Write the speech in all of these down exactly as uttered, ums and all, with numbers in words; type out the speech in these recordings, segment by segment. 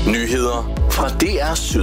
Nyheder fra D R Syd.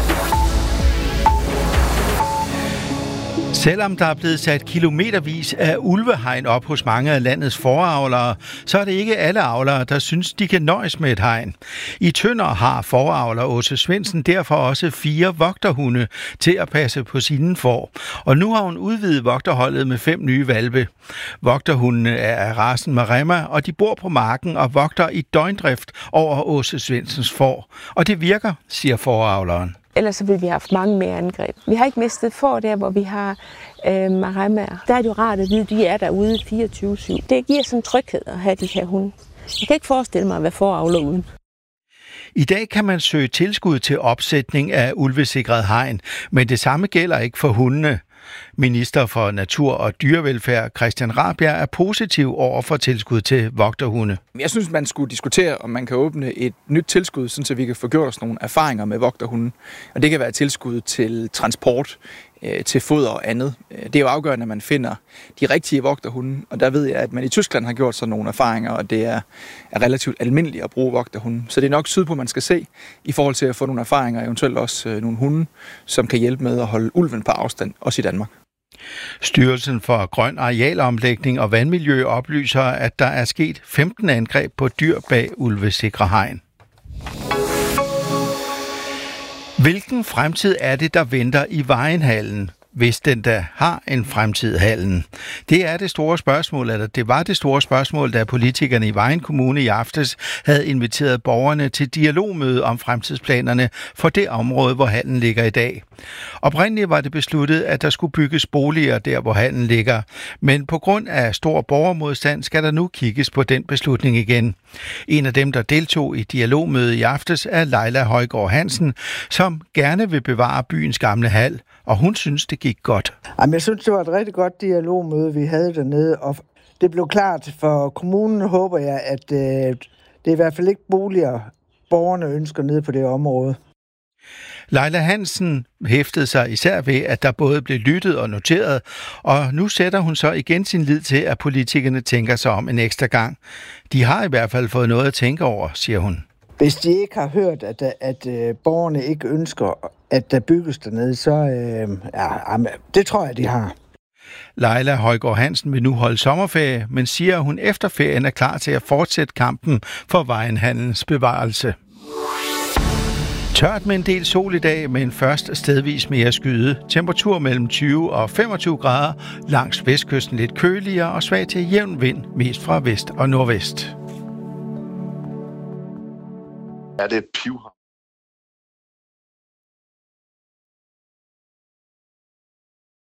Selvom der er blevet sat kilometervis af ulvehegn op hos mange af landets fåreavlere, så er det ikke alle avlere, der synes, de kan nøjes med et hegn. I Tønder har fåreavler Åse Svendsen derfor også fire vogterhunde til at passe på sine får. Og nu har hun udvidet vogterholdet med fem nye hvalpe. Vogterhundene er af racen Maremma, og de bor på marken og vogter i døgndrift over Åse Svendsens får. Og det virker, siger fåreavleren. Ellers så ville vi have haft mange mere angreb. Vi har ikke mistet får der, hvor vi har øh, Maremmaer. Der er det jo rart at vide, at de er derude fireogtyve syv. Det giver sådan tryghed at have de her hunde. Jeg kan ikke forestille mig, hvad fåreavler uden. I dag kan man søge tilskud til opsætning af ulvesikret hegn, men det samme gælder ikke for hundene. Minister for Natur og Dyrevelfærd Christian Rabjerg er positiv over for tilskud til vogterhunde. Jeg synes, man skulle diskutere, om man kan åbne et nyt tilskud, så vi kan få gjort os nogle erfaringer med vogterhunde. Og det kan være tilskud til transport, til foder og andet. Det er jo afgørende, at man finder de rigtige vogterhunde, og der ved jeg, at man i Tyskland har gjort sådan nogle erfaringer, og det er, er relativt almindeligt at bruge vogterhunde. Så det er nok sydpå, man skal se i forhold til at få nogle erfaringer, eventuelt også nogle hunde, som kan hjælpe med at holde ulven på afstand, også i Danmark. Styrelsen for Grøn Arealomlægning og Vandmiljø oplyser, at der er sket femten angreb på dyr bag ulvesikre hegn. Hvilken fremtid er det, der venter i Vejenhallen, hvis den da har en fremtid, hallen? Det er det store spørgsmål, eller det var det store spørgsmål, da politikerne i Vejen Kommune i aftes havde inviteret borgerne til dialogmøde om fremtidsplanerne for det område, hvor hallen ligger i dag. Oprindeligt var det besluttet, at der skulle bygges boliger der, hvor hallen ligger, men på grund af stor borgermodstand skal der nu kigges på den beslutning igen. En af dem, der deltog i dialogmødet i aftes, er Leila Højgaard Hansen, som gerne vil bevare byens gamle hal, og hun synes, det gik godt. Jamen, jeg synes, det var et rigtig godt dialogmøde, vi havde dernede, og det blev klart for kommunen, håber jeg, at øh, det er i hvert fald ikke boliger, borgerne ønsker nede på det område. Leila Hansen hæftede sig især ved, at der både blev lyttet og noteret, og nu sætter hun så igen sin lid til, at politikerne tænker sig om en ekstra gang. De har i hvert fald fået noget at tænke over, siger hun. Hvis de ikke har hørt, at, at, at, at borgerne ikke ønsker, at der bygges dernede, så øh, ja, det tror jeg, de har. Leila Højgaard Hansen vil nu holde sommerferie, men siger, at hun efter ferien er klar til at fortsætte kampen for Vejenhallens bevarelse. Tørt med en del sol i dag, men først stedvis mere skyde. Temperatur mellem tyve og femogtyve grader. Langs vestkysten lidt køligere og svag til jævn vind, mest fra vest og nordvest. Er det pivhamrende?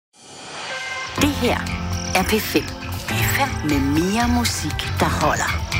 Det her er P fem. P fem med mere musik, der holder.